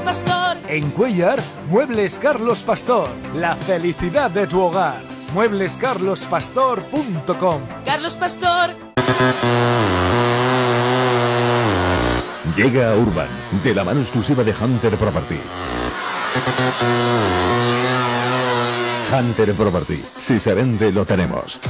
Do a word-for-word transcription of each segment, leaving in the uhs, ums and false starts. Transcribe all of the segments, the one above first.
Pastor. En Cuéllar, Muebles Carlos Pastor. La felicidad de tu hogar. muebles carlos pastor punto com. Carlos Pastor. Llega a Urban, de la mano exclusiva de Hunter Property. Hunter Property. Si se vende, lo tenemos.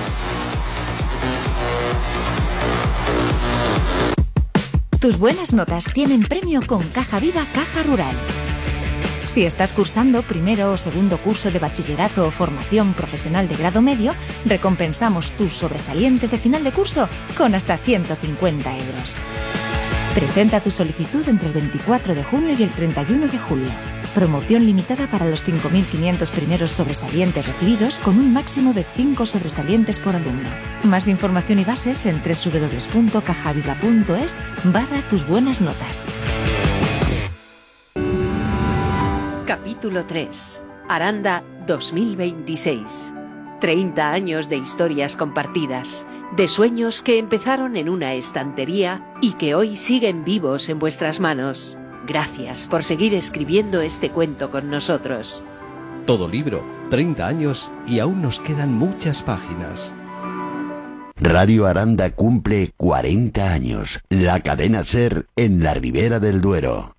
Tus buenas notas tienen premio con Caja Viva Caja Rural. Si estás cursando primero o segundo curso de bachillerato o formación profesional de grado medio, recompensamos tus sobresalientes de final de curso con hasta ciento cincuenta euros. Presenta tu solicitud entre el veinticuatro de junio y el treinta y uno de julio. Promoción limitada para los cinco mil quinientos primeros sobresalientes recibidos, con un máximo de cinco sobresalientes por alumno. Más información y bases en doble u doble u doble u punto cajaviva punto es barra tus buenas notas. Capítulo tres. Aranda dos mil veintiséis. treinta años de historias compartidas, de sueños que empezaron en una estantería y que hoy siguen vivos en vuestras manos. Gracias por seguir escribiendo este cuento con nosotros. Todo libro, treinta años y aún nos quedan muchas páginas. Radio Aranda cumple cuarenta años. La cadena SER en la Ribera del Duero.